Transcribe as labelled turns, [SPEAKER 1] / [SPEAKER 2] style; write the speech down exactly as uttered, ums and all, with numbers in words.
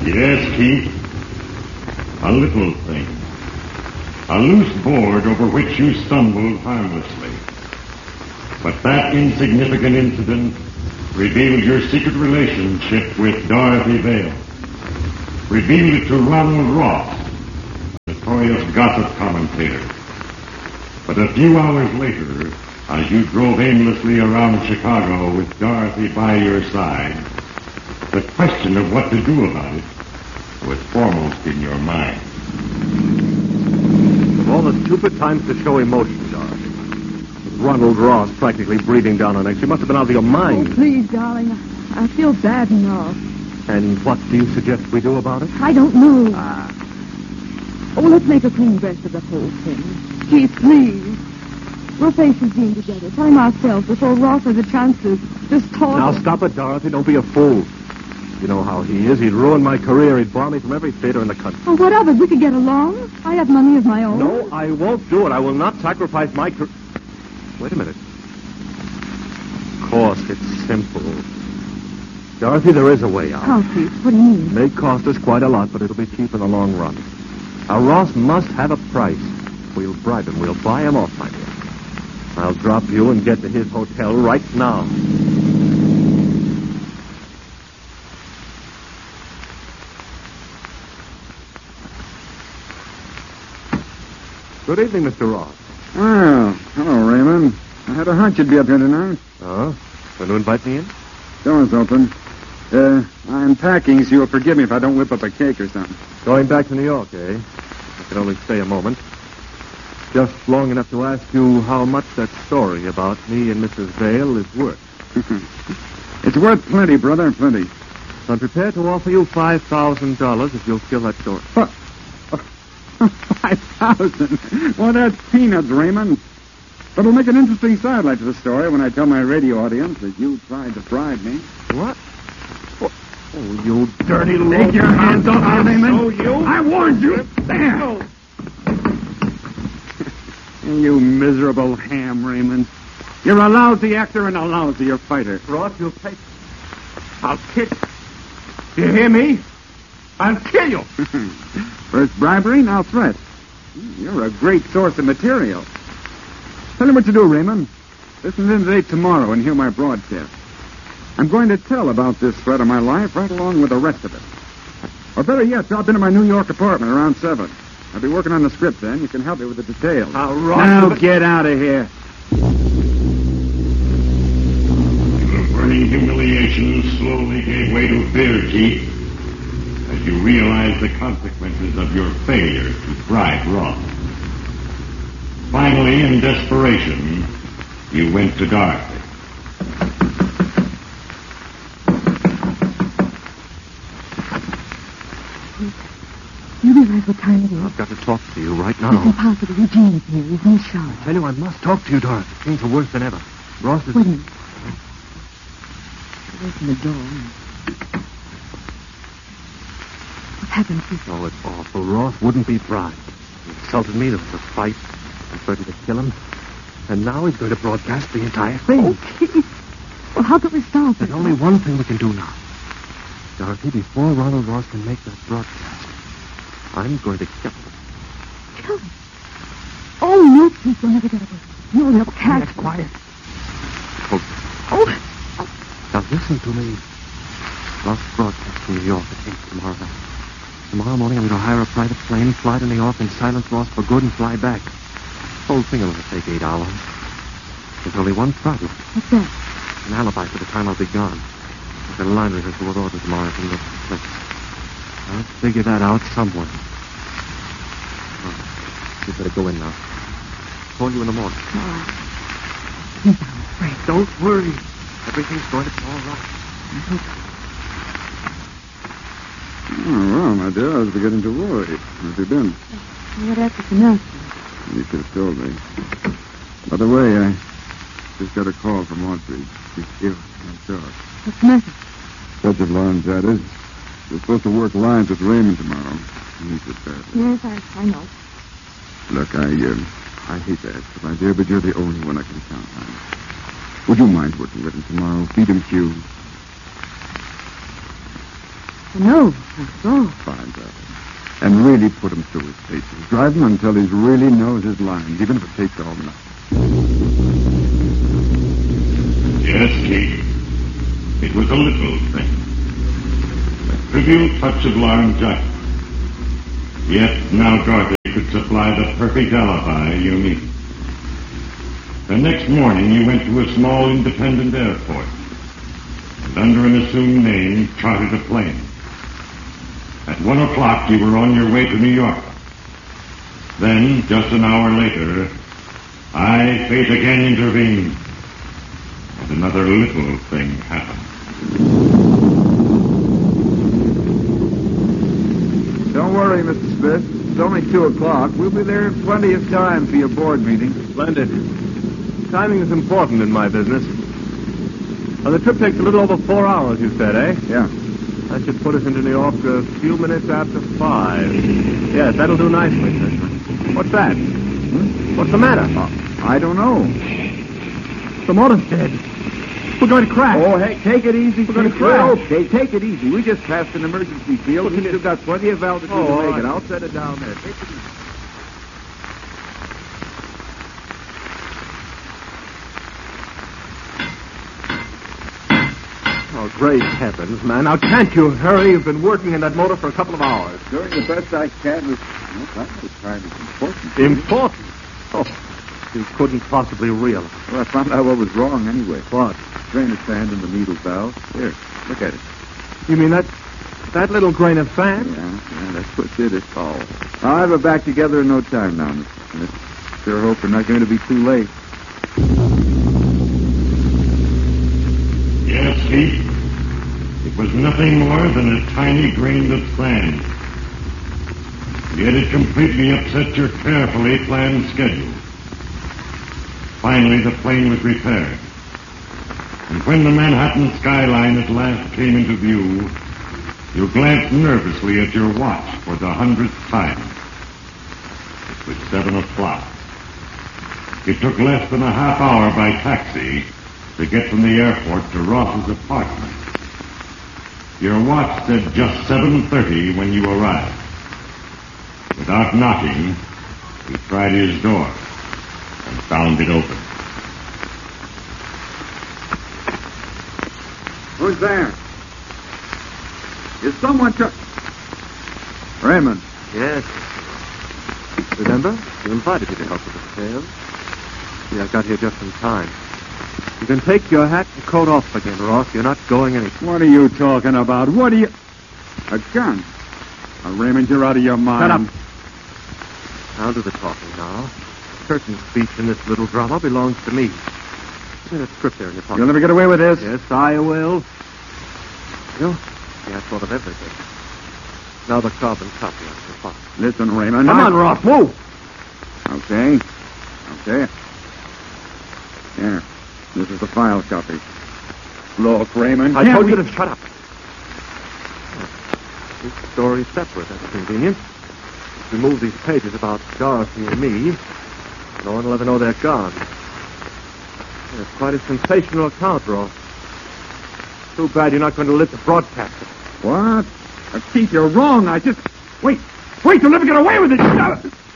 [SPEAKER 1] Yes, Keith. A little thing. A loose board over which you stumbled harmlessly. But that insignificant incident revealed your secret relationship with Dorothy Vale. Revealed it to Ronald Ross, a notorious gossip commentator. But a few hours later, as you drove aimlessly around Chicago with Dorothy by your side, the question of what to do about it was foremost in your mind.
[SPEAKER 2] Of all the stupid times to show emotion, Dorothy. With Ronald Ross practically breathing down on us, you must have been out of your mind.
[SPEAKER 3] Oh, please, darling. I feel bad enough.
[SPEAKER 2] And what do you suggest we do about it?
[SPEAKER 3] I don't know.
[SPEAKER 2] Ah.
[SPEAKER 3] Oh, let's make a clean breast of the whole thing. Keith, please. We'll face the Dean together. Time ourselves before Ross has a chance to just talk.
[SPEAKER 2] Now, stop it, Dorothy. Don't be a fool. You know how he is. He'd ruin my career. He'd bar me from every theater in the country.
[SPEAKER 3] Oh, what of it? We could get along. I have money of my own.
[SPEAKER 2] No, I won't do it. I will not sacrifice my career. Wait a minute. Of course, it's simple. Dorothy, there is a way out.
[SPEAKER 3] How, Keith? What do you mean?
[SPEAKER 2] It may cost us quite a lot, but it'll be cheap in the long run. Now, Ross must have a price. We'll bribe him. We'll buy him off, my dear. I'll drop you and get to his hotel right now. Good evening, Mister Ross.
[SPEAKER 4] Well, hello, Raymond. I had a hunch you'd be up here tonight.
[SPEAKER 2] Oh? Going to invite me in?
[SPEAKER 4] Door's open. Uh, I'm packing, so you'll forgive me if I don't whip up a cake or something.
[SPEAKER 2] Going back to New York, eh? I can only stay a moment. Just long enough to ask you how much that story about me and Missus Vale is worth.
[SPEAKER 4] It's worth plenty, brother, plenty.
[SPEAKER 2] So I'm prepared to offer you five thousand dollars if you'll fill that story.
[SPEAKER 4] What? Five thousand? Well, that's peanuts, Raymond. But it'll make an interesting sidelight to the story when I tell my radio audience that you tried to bribe me.
[SPEAKER 2] What? Oh, oh you dirty little...
[SPEAKER 4] Take your hands off me, Raymond.
[SPEAKER 2] So you...
[SPEAKER 4] I warned you. There. You miserable ham, Raymond. You're a lousy actor and a lousier fighter.
[SPEAKER 2] Ross, you'll take... I'll kick... You hear me? I'll kill you.
[SPEAKER 4] First bribery, now threat. You're a great source of material. Tell me what you do, Raymond. Listen in today tomorrow and hear my broadcast. I'm going to tell about this threat of my life right along with the rest of it. Or better yet, drop into my New York apartment around seven. I'll be working on the script then. You can help me with the details.
[SPEAKER 2] Now, Ross...
[SPEAKER 4] Now get out of here.
[SPEAKER 1] The burning humiliation slowly gave way to fear, Keith, as you realized the consequences of your failure to bribe Ross. Finally, in desperation, you went to Dorothy.
[SPEAKER 3] You realize what time it is?
[SPEAKER 2] I've got to talk to you right
[SPEAKER 3] It's
[SPEAKER 2] now.
[SPEAKER 3] impossible. Eugene is here. He's in the shower.
[SPEAKER 2] I tell you, I must talk to you, Dorothy. Things are worse than ever. Ross is...
[SPEAKER 3] Wait a minute. Open the door. What happened, Keith?
[SPEAKER 2] Oh, it's awful. Ross wouldn't be bribed. He insulted me. There was a fight. I threatened to kill him. And now he's going to broadcast the entire thing.
[SPEAKER 3] Oh, Keith. Well, how can we stop it?
[SPEAKER 2] There's only one thing we can do now. Dorothy, before Ronald Ross can make that broadcast, I'm going to kill him.
[SPEAKER 3] Kill him? Oh, no, Keith. We'll never get away. No, no, can't.
[SPEAKER 2] Yes, quiet.
[SPEAKER 3] Oh.
[SPEAKER 2] Now, listen to me. Ross broadcast from New York at eight tomorrow night. Tomorrow morning, I'm going to hire a private plane, fly to New York, and silence Ross for good and fly back. The whole thing will only take eight hours. There's only one problem.
[SPEAKER 3] What's that?
[SPEAKER 2] An alibi for the time I'll be gone. I've got a line rehearsal with orders tomorrow from the place. I'll figure that out somewhere. Oh, you better go in now. Call you in the morning.
[SPEAKER 3] All right. Keith, I'm afraid.
[SPEAKER 2] Don't worry. Everything's going to be all right.
[SPEAKER 3] I hope so.
[SPEAKER 4] Oh, well, my dear, I was beginning to worry. How have you been?
[SPEAKER 3] Well, that's enough.
[SPEAKER 4] You could have told me. By the way, I just got a call from Audrey. She's ill. Can't talk.
[SPEAKER 3] What's the message?
[SPEAKER 4] Judge of Lawrence, that is. We're supposed to work lines with Raymond tomorrow. He needs it badly.
[SPEAKER 3] Yes, I, I know.
[SPEAKER 4] Look, I, uh, I hate to ask you, my dear, but you're the only one I can count on. Would you mind working with him tomorrow? Feed him Q.
[SPEAKER 3] No, not at all.
[SPEAKER 4] Fine, brother. And really put him through his paces. Drive him until he really knows his lines, even if it takes all night.
[SPEAKER 1] Yes, Kate. It was a little thing. A trivial touch of laryngitis. Yet now Dorothy could supply the perfect alibi you needed. The next morning you went to a small independent airport and under an assumed name chartered a plane. At one o'clock you were on your way to New York. Then, just an hour later, I, fate again, intervened. And another little thing happened.
[SPEAKER 4] Don't worry, Mister Smith. It's only two o'clock. We'll be there in plenty of time for your board meeting.
[SPEAKER 5] Splendid. Timing is important in my business. Well, the trip takes a little over four hours, you said, eh?
[SPEAKER 4] Yeah.
[SPEAKER 5] That should put us into New York a few minutes after five. Yes, that'll do nicely. What's that? Hmm? What's the matter?
[SPEAKER 4] Uh, I don't know.
[SPEAKER 5] The motor's dead. We're going to crash.
[SPEAKER 4] Oh, hey, take it easy.
[SPEAKER 5] We're going to
[SPEAKER 4] We're
[SPEAKER 5] crash.
[SPEAKER 4] okay. Take it easy. We just passed an emergency field. We've still got plenty of altitude
[SPEAKER 5] Oh,
[SPEAKER 4] to
[SPEAKER 5] all
[SPEAKER 4] make
[SPEAKER 5] right.
[SPEAKER 4] it. I'll set it down there. Take it easy.
[SPEAKER 5] Oh, great heavens, man. Now, can't you hurry? You've been working in that motor for a couple of hours.
[SPEAKER 4] Doing the best I can with... Well, that was kind of important.
[SPEAKER 5] Important? Oh, you couldn't possibly realize.
[SPEAKER 4] Well, I found out what was wrong anyway.
[SPEAKER 5] What?
[SPEAKER 4] Drain of sand in the needle valve. Here, look at it.
[SPEAKER 5] You mean that that little grain of sand?
[SPEAKER 4] Yeah, yeah, that's what did it. Oh. I'll have it back together in no time now, Mister Smith. Sure hope we're not going to be too late.
[SPEAKER 1] Yes, Keith. It was nothing more than a tiny grain of sand. Yet it completely upset your carefully planned schedule. Finally, the plane was repaired. And when the Manhattan skyline at last came into view, you glanced nervously at your watch for the hundredth time. It was seven o'clock. It took less than a half hour by taxi to get from the airport to Ross's apartment. Your watch said just seven thirty when you arrived. Without knocking, he tried his door and found it open.
[SPEAKER 4] Who's there? Is someone trying... Raymond.
[SPEAKER 2] Yes. Remember? You invited me to help with the sale. See, I got here just in time. You can take your hat and coat off again, Ross. You're not going anywhere.
[SPEAKER 4] What are you talking about? What are you... A gun? Uh, Raymond, you're out of your mind.
[SPEAKER 5] Shut up.
[SPEAKER 2] I'll do the talking now. Certain speech in this little drama belongs to me. There's a script there in your pocket.
[SPEAKER 4] You'll never get away with this.
[SPEAKER 2] Yes, I will. You? Yeah, I thought of everything. Now the carbon copy on your pocket.
[SPEAKER 4] Listen, Raymond.
[SPEAKER 5] Come
[SPEAKER 4] I-
[SPEAKER 5] on, Ross, move.
[SPEAKER 4] Okay. Okay. Here. This is the file copy. Look, Raymond.
[SPEAKER 5] I
[SPEAKER 4] can't
[SPEAKER 5] told
[SPEAKER 4] we-
[SPEAKER 5] you to shut up.
[SPEAKER 2] This story's separate. That's convenient. Remove these pages about Dorothy and me. No one will ever know they're gone. It's quite a sensational account, Ross. Too bad you're not going to live to broadcast it.
[SPEAKER 4] What? Uh, Keith, you're wrong. I just... Wait. Wait, you'll never get away with it.